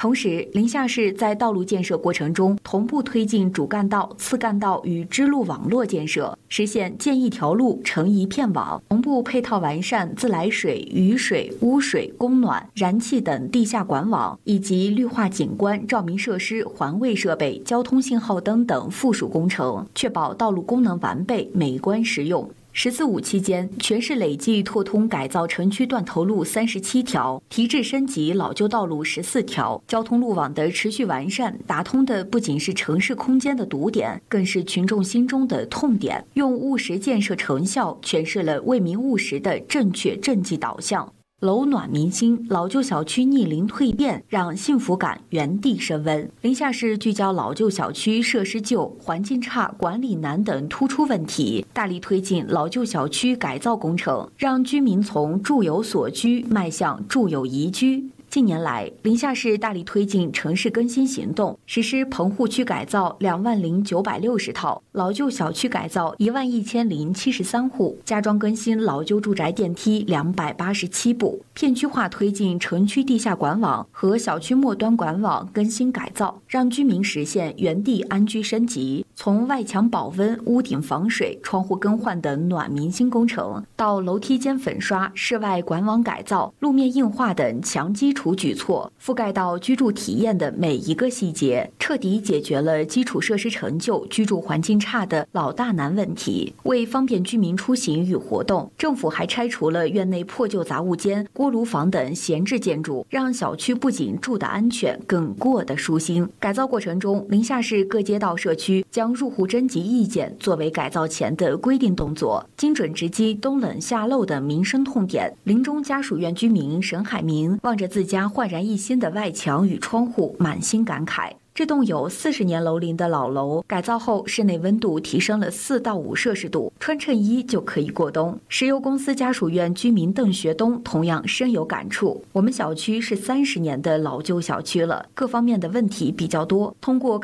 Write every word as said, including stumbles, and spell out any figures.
同时，临夏市在道路建设过程中，同步推进主干道、次干道与支路网络建设，实现建一条路成一片网，同步配套完善自来水、雨水、污水、供暖、燃气等地下管网，以及绿化景观、照明设施、环卫设备、交通信号灯等附属工程，确保道路功能完备、美观实用。十四五期间，全市累计拓通改造城区断头路三十七条，提质升级老旧道路十四条。交通路网的持续完善，打通的不仅是城市空间的堵点，更是群众心中的痛点。用务实建设成效诠释了为民务实的正确政绩导向。楼暖民心，老旧小区逆龄蜕变，让幸福感原地升温。临夏市聚焦老旧小区设施旧、环境差、管理难等突出问题，大力推进老旧小区改造工程，让居民从住有所居迈向住有宜居。近年来，临夏市大力推进城市更新行动，实施棚户区改造两万零九百六十套，老旧小区改造一万一千零七十三户，加装更新老旧住宅电梯两百八十七部，片区化推进城区地下管网和小区末端管网更新改造，让居民实现原地安居升级。从外墙保温、屋顶防水、窗户更换等暖民心工程，到楼梯间粉刷、室外管网改造、路面硬化等强基础举措，覆盖到居住体验的每一个细节，彻底解决了基础设施陈旧、居住环境差的老大难问题。为方便居民出行与活动，政府还拆除了院内破旧杂物间、锅炉房等闲置建筑，让小区不仅住得安全，更过得舒心。改造过程中，临夏市各街道社区将入户征集意见作为改造前的规定动作，精准直击冬冷夏漏的民生痛点。临终家属院居民沈海明望着自家焕然一新的外墙与窗户，满心感慨。这栋有四十年楼龄的老楼改造后，室内温度提升了四到五摄氏度，穿衬衣就可以过冬。石油公司家属院居民邓学东同样深有感触：我们小区是三十年的老旧小区了，各方面的问题比较多，通过